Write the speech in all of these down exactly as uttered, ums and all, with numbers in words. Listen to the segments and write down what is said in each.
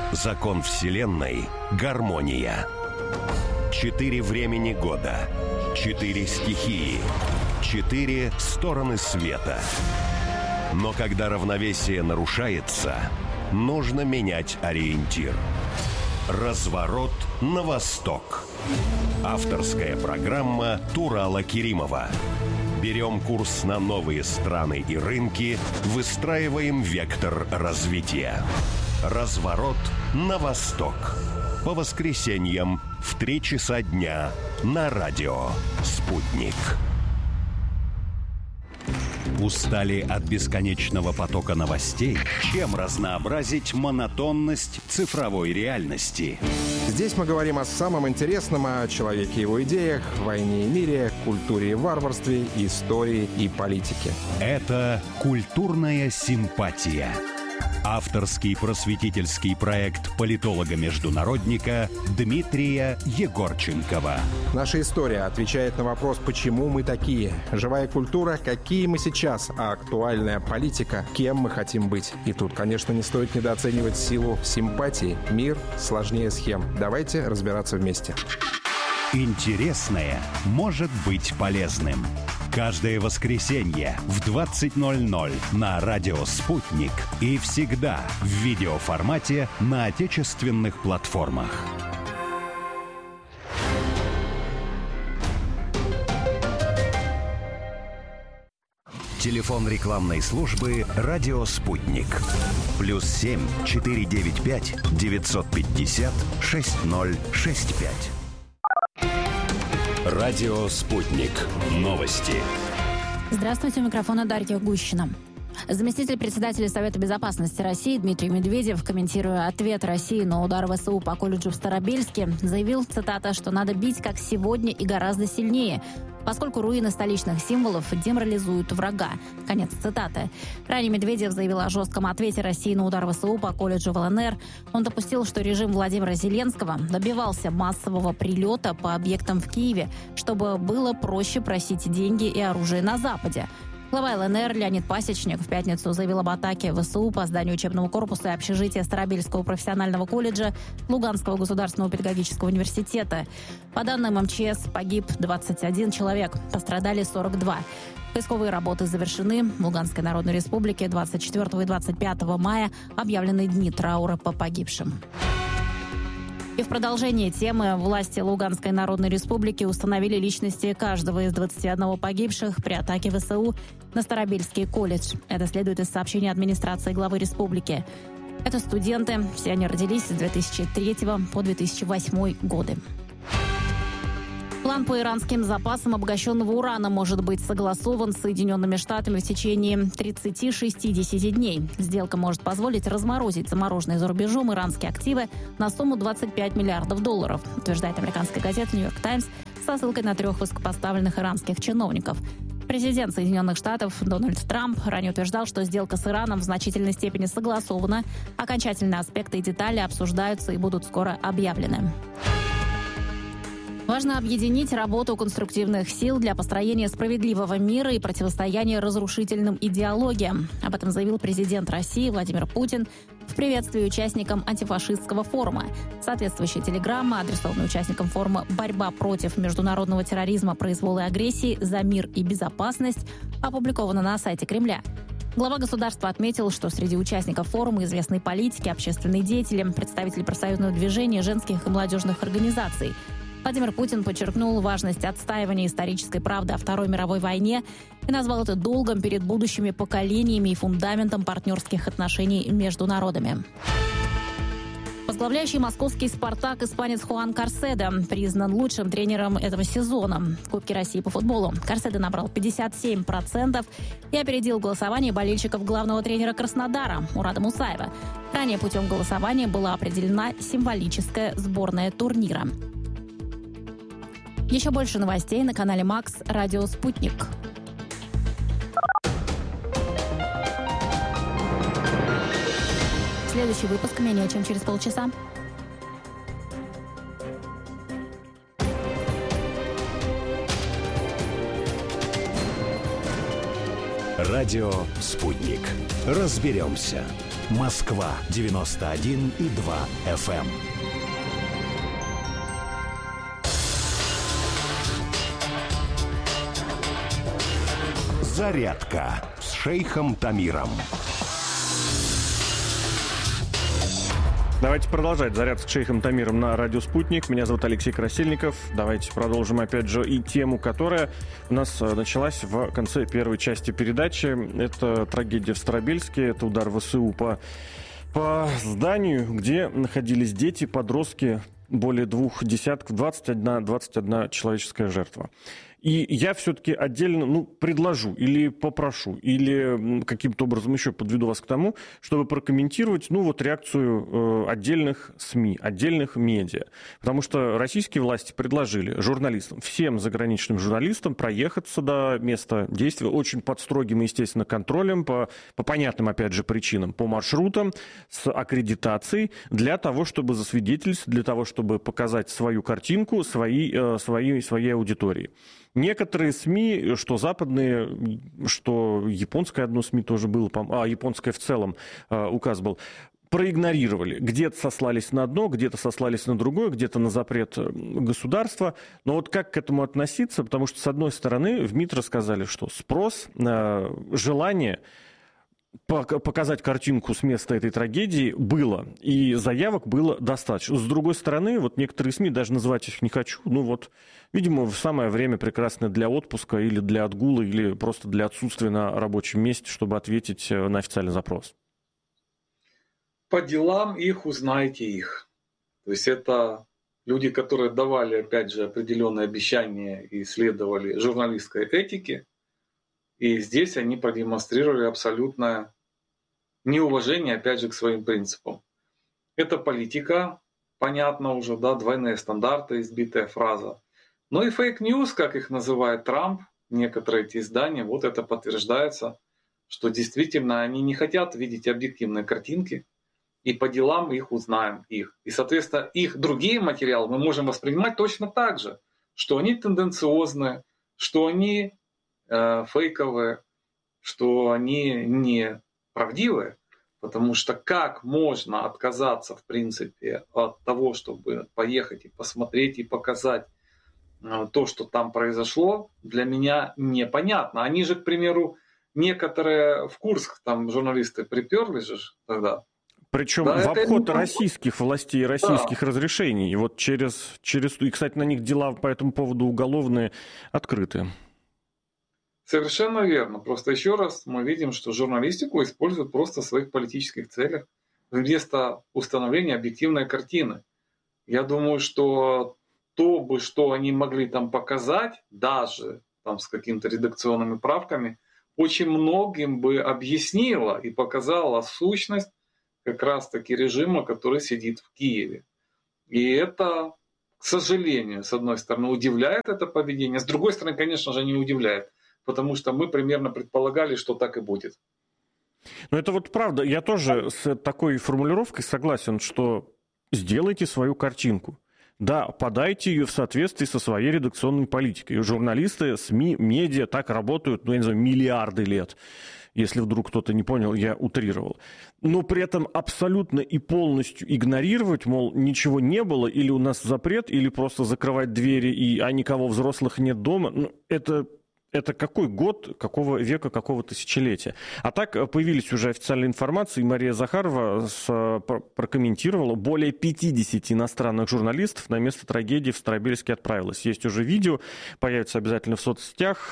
Закон Вселенной – гармония. Четыре времени года. Четыре стихии. Четыре стороны света. Но когда равновесие нарушается, нужно менять ориентир. Разворот на восток. Авторская программа Турала Керимова. Берем курс на новые страны и рынки, выстраиваем вектор развития. Разворот на восток. По воскресеньям в три часа дня на радио «Спутник». Устали от бесконечного потока новостей? Чем разнообразить монотонность цифровой реальности? Здесь мы говорим о самом интересном, о человеке и его идеях, войне и мире, культуре и варварстве, истории и политике. Это «Культурная симпатия». Авторский просветительский проект политолога-международника Дмитрия Егорченкова. Наша история отвечает на вопрос, почему мы такие. Живая культура, какие мы сейчас, а актуальная политика, кем мы хотим быть. И тут, конечно, не стоит недооценивать силу симпатии. Мир сложнее схем. Давайте разбираться вместе. Интересное может быть полезным. Каждое воскресенье в двадцать ноль ноль на радио «Спутник» и всегда в видеоформате на отечественных платформах. Телефон рекламной службы «Радио Спутник». Плюс семь четыре девять пять девятьсот пятьдесят шесть ноль шесть пять. Радио «Спутник». Новости. Здравствуйте, у микрофона Дарья Гущина. Заместитель председателя Совета безопасности России Дмитрий Медведев, комментируя ответ России на удар ВСУ по колледжу в Старобельске, заявил, цитата, что надо бить как сегодня и гораздо сильнее, поскольку руины столичных символов деморализуют врага. Конец цитаты. Ранее Медведев заявил о жестком ответе России на удар ВСУ по колледжу в ЛНР. Он допустил, что режим Владимира Зеленского добивался массового прилета по объектам в Киеве, чтобы было проще просить деньги и оружие на Западе. Глава ЛНР Леонид Пасечник в пятницу заявил об атаке ВСУ по зданию учебного корпуса и общежития Старобельского профессионального колледжа Луганского государственного педагогического университета. По данным МЧС, погиб двадцать один человек, пострадали сорок два. Поисковые работы завершены. В Луганской Народной Республике двадцать четвёртого и двадцать пятого мая объявлены дни траура по погибшим. И в продолжение темы власти Луганской Народной Республики установили личности каждого из двадцати одного погибших при атаке ВСУ на Старобельский колледж. Это следует из сообщения администрации главы республики. Это студенты, все они родились с две тысячи третьего по две тысячи восьмой годы. План по иранским запасам обогащенного урана может быть согласован с Соединенными Штатами в течение тридцати-шестидесяти дней. Сделка может позволить разморозить замороженные за рубежом иранские активы на сумму двадцать пять миллиардов долларов, утверждает американская газета «Нью-Йорк Таймс» со ссылкой на трех высокопоставленных иранских чиновников. Президент Соединенных Штатов Дональд Трамп ранее утверждал, что сделка с Ираном в значительной степени согласована. Окончательные аспекты и детали обсуждаются и будут скоро объявлены. Важно объединить работу конструктивных сил для построения справедливого мира и противостояния разрушительным идеологиям. Об этом заявил президент России Владимир Путин в приветствии участникам антифашистского форума. Соответствующая телеграмма, адресованная участникам форума «Борьба против международного терроризма, произвола и агрессии за мир и безопасность», опубликована на сайте Кремля. Глава государства отметил, что среди участников форума известные политики, общественные деятели, представители профсоюзного движения, женских и молодежных организаций. Владимир Путин подчеркнул важность отстаивания исторической правды о Второй мировой войне и назвал это долгом перед будущими поколениями и фундаментом партнерских отношений между народами. Возглавляющий московский «Спартак» испанец Хуан Карседо признан лучшим тренером этого сезона в Кубке России по футболу. Карседо набрал пятьдесят семь процентов и опередил голосование болельщиков главного тренера Краснодара Мурада Мусаева. Ранее путем голосования была определена символическая сборная турнира. Еще больше новостей на канале Макс «Радио Спутник». Следующий выпуск менее чем через полчаса. Радио «Спутник». Разберемся. Москва девяносто один и два эф эм. Зарядка с шейхом Тамиром. Давайте продолжать зарядку с шейхом Тамиром на радио «Спутник». Меня зовут Алексей Красильников. Давайте продолжим, опять же, и тему, которая у нас началась в конце первой части передачи. Это трагедия в Старобельске, это удар ВСУ по, по зданию, где находились дети, подростки, более двух десятков, двадцать одна, двадцать одна человеческая жертва. И я все-таки отдельно, ну, предложу или попрошу, или каким-то образом еще подведу вас к тому, чтобы прокомментировать, ну, вот реакцию э, отдельных СМИ, отдельных медиа. Потому что российские власти предложили журналистам, всем заграничным журналистам проехаться до места действия очень под строгим, естественно, контролем, по, по понятным, опять же, причинам, по маршрутам, с аккредитацией, для того, чтобы засвидетельствовать, для того, чтобы показать свою картинку своей, э, своей, своей аудитории. Некоторые СМИ, что западные, что японское одно СМИ тоже было, а японское в целом указ был, проигнорировали. Где-то сослались на одно, где-то сослались на другое, где-то на запрет государства. Но вот как к этому относиться? Потому что, с одной стороны, в МИД рассказали, что спрос, желание показать картинку с места этой трагедии было, и заявок было достаточно. С другой стороны, вот некоторые СМИ, даже называть их не хочу, ну вот, видимо, в самое время прекрасное для отпуска или для отгула, или просто для отсутствия на рабочем месте, чтобы ответить на официальный запрос. По делам их узнаете их. То есть это люди, которые давали, опять же, определенные обещания и следовали журналистской этике. И здесь они продемонстрировали абсолютное неуважение, опять же, к своим принципам. Это политика, понятно уже, да, двойные стандарты, избитая фраза. Но и фейк-ньюс, как их называет Трамп, некоторые эти издания, вот это подтверждается, что действительно они не хотят видеть объективные картинки, и по делам их узнаем, их. И, соответственно, их другие материалы мы можем воспринимать точно так же, что они тенденциозные, что они фейковые, что они не правдивые, потому что как можно отказаться, в принципе, от того, чтобы поехать и посмотреть и показать то, что там произошло, для меня непонятно. Они же, к примеру, некоторые в Курск, там журналисты приперлись же тогда. Причем да, в обход это... российских властей, российских да. разрешений. И вот через, через... И, кстати, на них дела по этому поводу уголовные открыты. Совершенно верно. Просто еще раз мы видим, что журналистику используют просто в своих политических целях вместо установления объективной картины. Я думаю, что то, бы, что они могли там показать, даже там, с какими-то редакционными правками, очень многим бы объяснило и показало сущность как раз-таки режима, который сидит в Киеве. И это, к сожалению, с одной стороны, удивляет это поведение, с другой стороны, конечно же, не удивляет. Потому что мы примерно предполагали, что так и будет. Ну, это вот правда. Я тоже с такой формулировкой согласен, что сделайте свою картинку. Да, подайте ее в соответствии со своей редакционной политикой. Журналисты, СМИ, медиа так работают, ну, я не знаю, миллиарды лет. Если вдруг кто-то не понял, я утрировал. Но при этом абсолютно и полностью игнорировать, мол, ничего не было, или у нас запрет, или просто закрывать двери, и, а никого взрослых нет дома, ну, это... Это какой год, какого века, какого тысячелетия? А так появились уже официальные информации, и Мария Захарова с, прокомментировала, более пятьдесят иностранных журналистов на место трагедии в Старобельске отправилось. Есть уже видео, появится обязательно в соцсетях,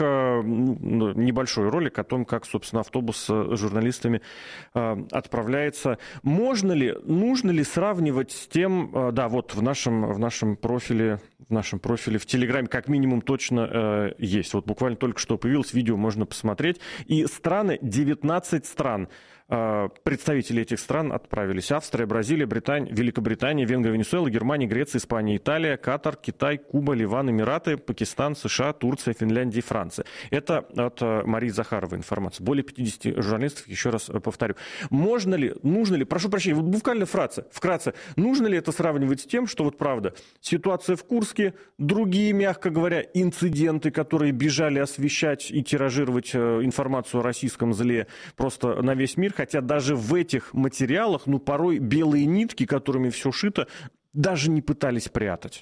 небольшой ролик о том, как, собственно, автобус с журналистами отправляется. Можно ли, нужно ли сравнивать с тем, да, вот в нашем, в нашем профиле, в нашем профиле в Телеграме как минимум точно есть, вот буквально только Только что появилось видео, можно посмотреть. И страны, девятнадцать стран, представители этих стран отправились. Австрия, Бразилия, Британия, Великобритания, Венгрия, Венесуэла, Германия, Греция, Испания, Италия, Катар, Китай, Куба, Ливан, Эмираты, Пакистан, США, Турция, Финляндия и Франция. Это от Марии Захаровой информация. Более пятьдесят журналистов, еще раз повторю. Можно ли, нужно ли, прошу прощения, вот буквально вкратце, вкратце, нужно ли это сравнивать с тем, что вот правда, ситуация в Курске, другие, мягко говоря, инциденты, которые бежали освещать и тиражировать информацию о российском зле просто на весь мир, хотя даже в этих материалах, ну, порой белые нитки, которыми все шито, даже не пытались прятать.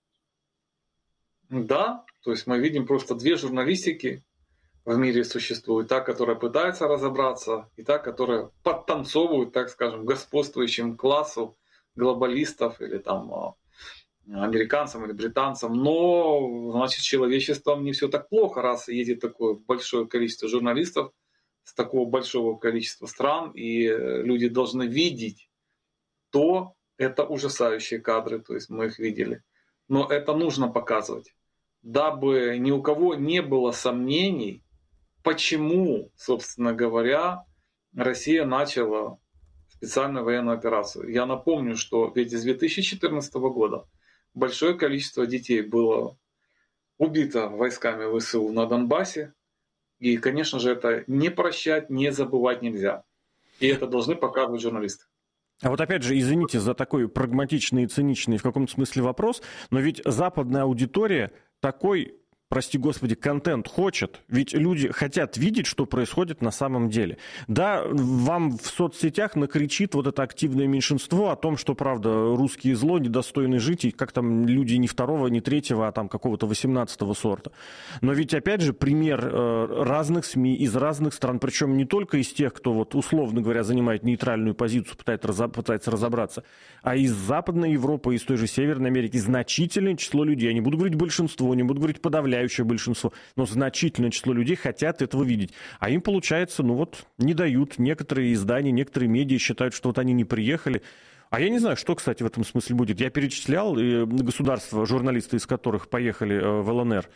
Да, то есть мы видим просто две журналистики в мире существует. Та, которая пытается разобраться, и та, которая подтанцовывает, так скажем, господствующему классу глобалистов или там американцам или британцам. Но, значит, с человечеством не все так плохо, раз едет такое большое количество журналистов с такого большого количества стран, и люди должны видеть то, это ужасающие кадры, то есть мы их видели. Но это нужно показывать, дабы ни у кого не было сомнений, почему, собственно говоря, Россия начала специальную военную операцию. Я напомню, что ведь с две тысячи четырнадцатого года большое количество детей было убито войсками ВСУ на Донбассе. И, конечно же, это не прощать, не забывать нельзя. И это должны показывать журналисты. А вот опять же, извините за такой прагматичный и циничный в каком-то смысле вопрос, но ведь западная аудитория такой, прости господи, контент хочет. Ведь люди хотят видеть, что происходит на самом деле. Да, вам в соцсетях накричит вот это активное меньшинство о том, что, правда, русские зло, недостойны жить, и как там люди не второго, не третьего, а там какого-то восемнадцатого сорта. Но ведь, опять же, пример разных СМИ из разных стран, причем не только из тех, кто, вот, условно говоря, занимает нейтральную позицию, пытается, пытается разобраться, а из Западной Европы, из той же Северной Америки значительное число людей, я не буду говорить большинство, не буду говорить подавляющее, большинство, но значительное число людей хотят этого видеть. А им, получается, ну вот, не дают. Некоторые издания, некоторые медиа считают, что вот они не приехали. А я не знаю, что, кстати, в этом смысле будет. Я перечислял государства, журналисты из которых поехали в ЛНР.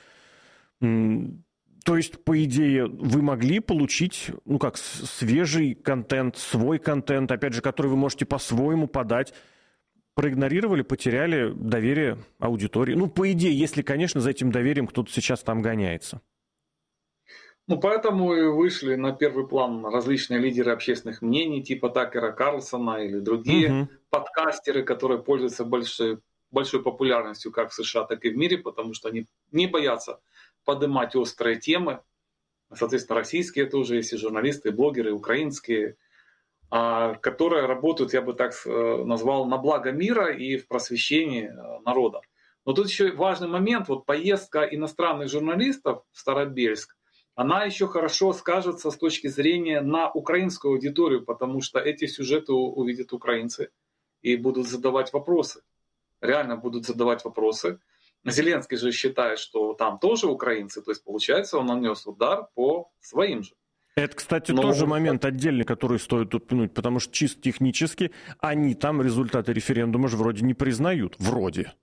То есть, по идее, вы могли получить, ну как, свежий контент, свой контент, опять же, который вы можете по-своему подать. Проигнорировали, потеряли доверие аудитории. Ну, по идее, если, конечно, за этим доверием кто-то сейчас там гоняется. Ну, поэтому и вышли на первый план различные лидеры общественных мнений, типа Такера Карлсона или другие угу. подкастеры, которые пользуются большой, большой популярностью как в США, так и в мире, потому что они не боятся поднимать острые темы. Соответственно, российские тоже есть и журналисты, и блогеры, и украинские, которые работают, я бы так назвал, на благо мира и в просвещении народа. Но тут еще важный момент, вот поездка иностранных журналистов в Старобельск, она еще хорошо скажется с точки зрения на украинскую аудиторию, потому что эти сюжеты увидят украинцы и будут задавать вопросы. Реально будут задавать вопросы. Зеленский же считает, что там тоже украинцы, то есть получается он нанес удар по своим же. Это, кстати, Но... тоже момент отдельный, который стоит упомянуть, потому что чисто технически они там результаты референдума же вроде не признают. Вроде.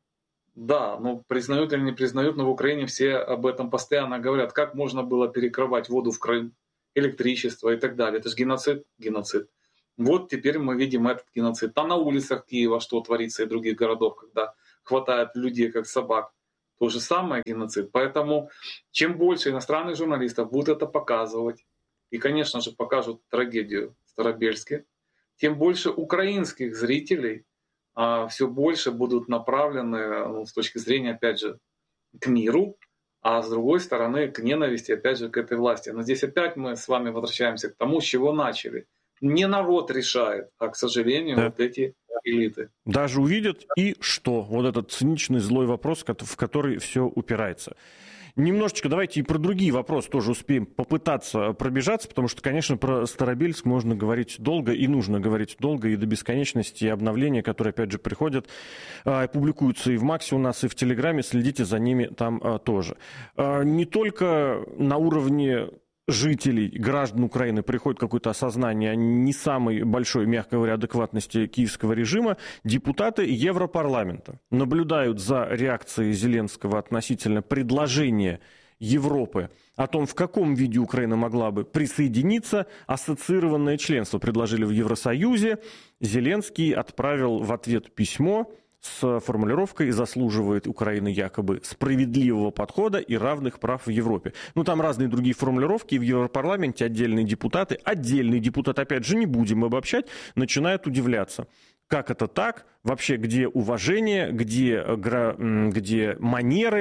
Да, ну признают или не признают, но в Украине все об этом постоянно говорят. Как можно было перекрывать воду в Крым, электричество и так далее. Это же геноцид, геноцид. Вот теперь мы видим этот геноцид. Там на улицах Киева что творится и других городов, когда хватает людей как собак. То же самое геноцид. Поэтому чем больше иностранных журналистов будут это показывать, и, конечно же, покажут трагедию в Старобельске, тем больше украинских зрителей а, все больше будут направлены, ну, с точки зрения, опять же, к миру, а с другой стороны, к ненависти, опять же, к этой власти. Но здесь опять мы с вами возвращаемся к тому, с чего начали. Не народ решает, а, к сожалению, да. вот эти элиты. Даже увидят и что? Вот этот циничный злой вопрос, в который все упирается. Немножечко давайте и про другие вопросы тоже успеем попытаться пробежаться, потому что, конечно, про Старобельск можно говорить долго и нужно говорить долго и до бесконечности, и обновления, которые, опять же, приходят, публикуются и в Максе у нас, и в Телеграме, следите за ними там тоже. Не только на уровне жителей, граждан Украины приходит какое-то осознание не самой большой, мягко говоря, адекватности киевского режима, депутаты Европарламента наблюдают за реакцией Зеленского относительно предложения Европы о том, в каком виде Украина могла бы присоединиться. Ассоциированное членство предложили в Евросоюзе. Зеленский отправил в ответ письмо с формулировкой «заслуживает Украина якобы справедливого подхода и равных прав в Европе». Ну, там разные другие формулировки, и в Европарламенте отдельные депутаты, отдельный депутат, опять же, не будем обобщать, начинают удивляться. Как это так? Вообще, где уважение, где, где манеры,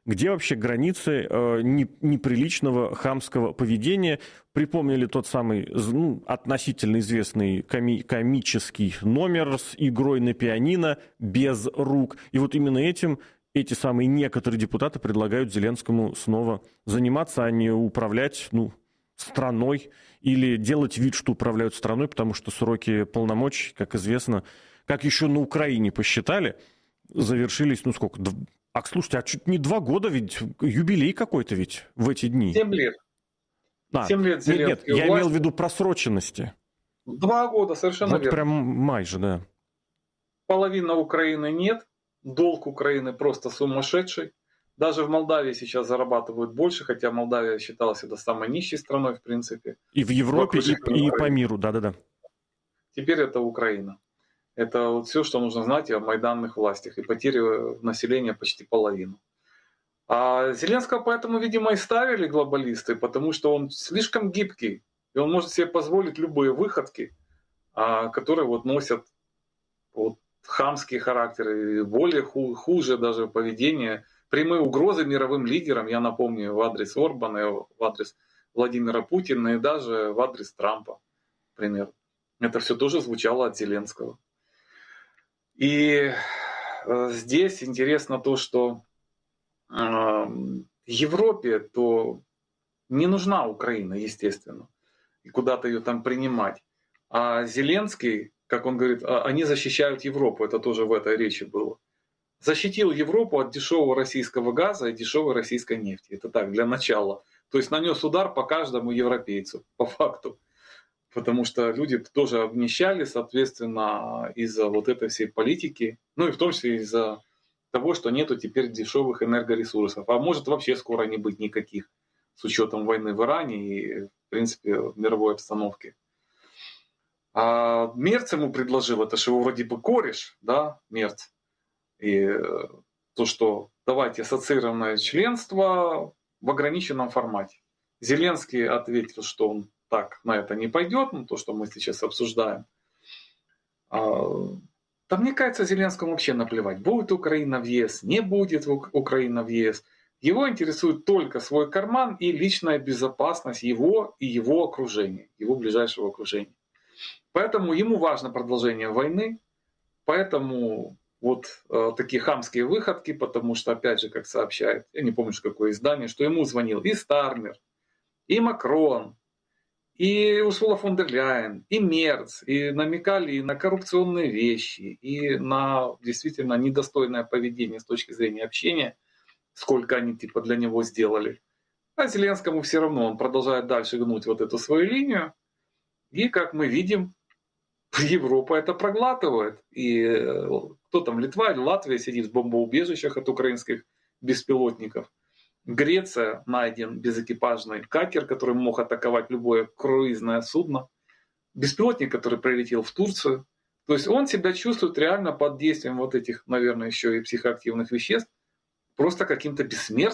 где вообще границы э, не, неприличного хамского поведения. Припомнили тот самый ну, относительно известный коми- комический номер с игрой на пианино без рук. И вот именно этим эти самые некоторые депутаты предлагают Зеленскому снова заниматься, а не управлять ну, страной или делать вид, что управляют страной, потому что сроки полномочий, как известно, как еще на Украине посчитали, завершились, ну сколько, а слушайте, а чуть не два года ведь, юбилей какой-то ведь в эти дни. Семь лет. А, Семь лет нет, нет, я власти. имел в виду просроченности. Два года, совершенно вот верно. Прям май же, да. Половины Украины нет, долг Украины просто сумасшедший. Даже в Молдавии сейчас зарабатывают больше, хотя Молдавия считалась это самой нищей страной, в принципе. И в Европе, и, и по миру, да-да-да. Теперь это Украина. Это вот все, что нужно знать о майданных властях. И потери населения почти половину. А Зеленского поэтому, видимо, и ставили глобалисты, потому что он слишком гибкий. И он может себе позволить любые выходки, которые вот носят вот хамский характер и более хуже даже поведение. Прямые угрозы мировым лидерам, я напомню, в адрес Орбана, в адрес Владимира Путина и даже в адрес Трампа, например. Это все тоже звучало от Зеленского. И здесь интересно то, что Европе то не нужна Украина, естественно, и куда-то ее там принимать. А Зеленский, как он говорит, они защищают Европу, это тоже в этой речи было. Защитил Европу от дешевого российского газа и дешевой российской нефти. Это так, для начала. То есть нанес удар по каждому европейцу, по факту. Потому что люди тоже обнищали, соответственно, из-за вот этой всей политики, ну и в том числе из-за того, что нету теперь дешевых энергоресурсов. А может вообще скоро не быть никаких, с учетом войны в Иране и, в принципе, мировой обстановки. А Мерц ему предложил, это же его вроде бы кореш, да, Мерц. И то, что давайте ассоциированное членство в ограниченном формате. Зеленский ответил, что он так на это не пойдет, ну, то, что мы сейчас обсуждаем. Да мне кажется, Зеленскому вообще наплевать, будет Украина в ЕС, не будет Украина в ЕС. Его интересует только свой карман и личная безопасность его и его окружения, его ближайшего окружения. Поэтому ему важно продолжение войны, поэтому вот э, такие хамские выходки, потому что, опять же, как сообщает, я не помню, какое издание, что ему звонил и Стармер, и Макрон, и Урсула фон дер Ляйен, и Мерц, и намекали и на коррупционные вещи, и на действительно недостойное поведение с точки зрения общения, сколько они типа для него сделали. А Зеленскому все равно, он продолжает дальше гнуть вот эту свою линию. И, как мы видим, Европа это проглатывает. И кто там, Литва или Латвия сидит в бомбоубежищах от украинских беспилотников. Греция найден безэкипажный катер, который мог атаковать любое круизное судно. Беспилотник, который прилетел в Турцию. То есть он себя чувствует реально под действием вот этих, наверное, еще и психоактивных веществ, просто каким-то бессмертным.